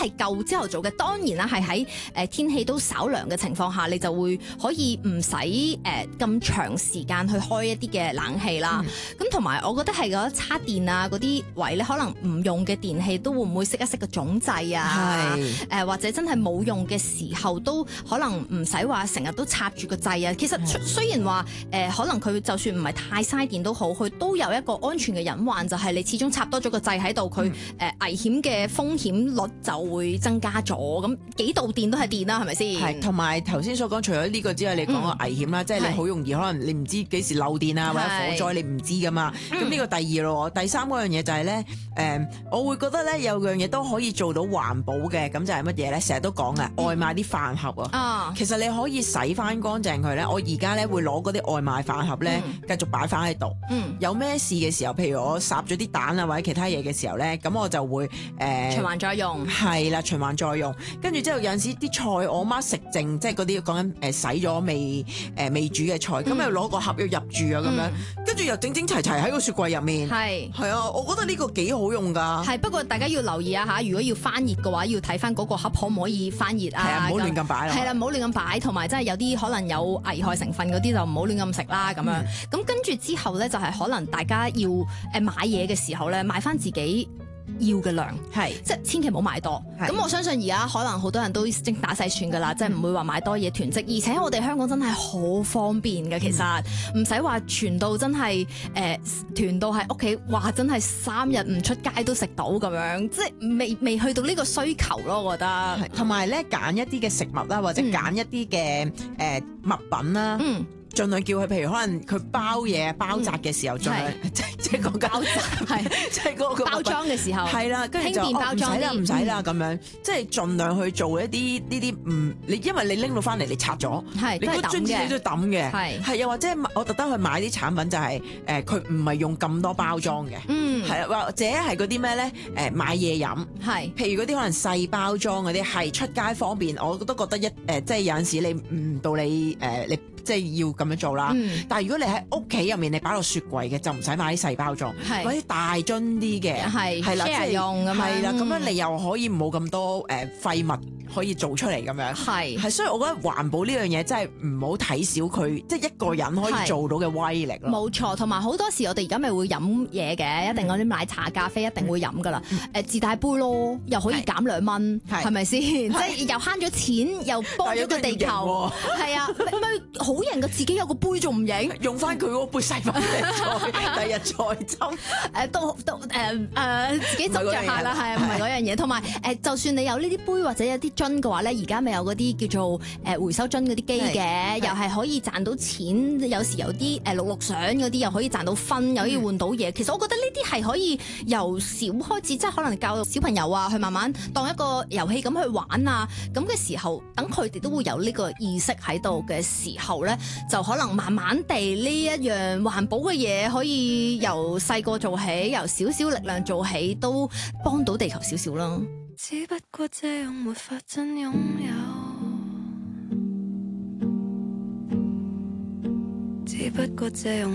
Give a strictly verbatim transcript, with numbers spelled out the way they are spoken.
係夠朝頭早嘅。當然啦，係喺誒天氣都稍涼嘅情況下，你就會可以唔使誒咁長時間去開一啲嘅冷氣啦。咁同埋我覺得係嗰插電啊嗰啲位咧，可能唔用嘅電器都會唔會熄一熄個總掣啊？誒、呃、或者真係冇用嘅時候都可能唔使話成日都插住個掣啊。其實雖然話誒、呃、可能佢就算唔係太嘥電都好，佢都有一個安全嘅隱患，就係、是、你始終插多咗個掣喺度，佢誒、呃、危險嘅風險率就會增加咗。咁幾度電都係電啦，係咪先？ 係，同埋頭先所講，除咗呢個之外，你講個危險啦，嗯、即係你好容易可能你唔知幾時漏電啊，或者火災你唔知噶嘛。咁呢、嗯、個第二咯，第三嗰樣嘢就係、是、咧，誒、呃，我會覺得咧有樣嘢都可以做到環保嘅，咁就係乜嘢咧？成日都講嘅、嗯、外賣啲飯盒啊，嗯、其實你可以洗翻乾淨佢咧。我而家咧會攞嗰啲外賣飯盒咧，繼、嗯、續擺翻喺度。嗯、有咩事嘅時候，譬如我烚咗啲蛋啊或者其他嘢嘅時候咧，咁我就會誒、呃、 循環再用。係啦，循環再用。跟住之後有陣時啲菜我媽食剩，即係嗰啲講緊誒洗咗未誒、呃、未煮嘅菜，咁又攞個盒要入住啊咁樣，跟住又整整齊齊喺個雪櫃入面。係係啊，我覺得呢個幾好用㗎。係，不過大家要留意啊嚇，如果要翻熱嘅話，要睇翻嗰個盒可唔可以翻熱啊？係啊，唔好亂咁擺啦。係啦，唔好亂咁擺，同埋真係有啲可能有危害成分嗰啲就唔好亂咁食啦咁樣。咁、嗯、跟住之後咧，就係可能大家要誒買嘢嘅時候咧，買翻自己要嘅量，係是即係千祈唔好買多。咁是我相信而家可能好多人都精打細算噶啦，嗯、即係唔會話買多嘢囤積。而且我哋香港真係好方便嘅，其實唔使話存到真係誒囤到喺屋企，哇！真係三日唔出街都食到咁樣，即係未未去到呢個需求咯。我覺得同埋咧揀一啲嘅食物啦，或者揀一啲嘅誒物品啦。嗯盡量叫佢，譬如可能佢包嘢包紮嘅時候，盡量即即係講緊包紮，係即係嗰個包裝嘅時候，係啦，跟住就唔使啦，唔使啦咁樣，即係盡量去做一啲呢啲唔你，因為你拎到翻嚟你拆咗，係你嗰樽紙你都抌嘅，係係又或者我特登去買啲產品就係誒佢唔係用咁多包裝嘅，嗯係啊，或者係嗰啲咩咧誒買嘢飲，係譬如嗰啲可能細包裝嗰啲係出街方便，我都覺得一誒即係有陣時你唔到你誒你。即係要咁樣做啦，嗯、但係如果你喺屋企入面，你擺落雪櫃嘅就唔使買啲細包裝，是買啲大樽啲嘅，係係啦，即係用咁樣，係啦，咁樣你又可以冇咁多誒、呃、廢物可以做出嚟咁樣，係係是，所以我覺得環保呢樣嘢真係唔好睇小佢，即係一個人可以做到嘅威力咯。冇錯，同埋好多時我哋而家咪會飲嘢嘅，一定嗰啲奶茶、咖啡一定會飲噶啦，誒、嗯、自帶杯咯，又可以減兩蚊，係咪先？即係又慳咗錢，又幫咗個地球，係啊，咪好型嘅，自己有個杯仲唔型？用翻佢嗰杯細翻嚟再，第日再斟。誒都都誒誒、呃、自己斟着下啦，係唔係嗰樣嘢？同埋誒，就算你有呢啲杯或者有啲樽嘅話咧，而家咪有嗰啲叫做誒回收樽嗰啲機嘅，又係可以賺到錢。有時有啲誒綠綠相嗰啲又可以賺到分，又可以換到嘢。嗯、其實我覺得呢啲係可以由小開始，即係可能教小朋友啊，去慢慢當一個遊戲咁去玩啊。咁嘅時候，等佢哋都會有呢個意識喺度嘅時候咧，就可能慢慢地呢一樣環保嘅嘢，可以由細個做起，由少少力量做起，都幫到地球少少啦。只不過這樣沒法真擁有，只不過這樣。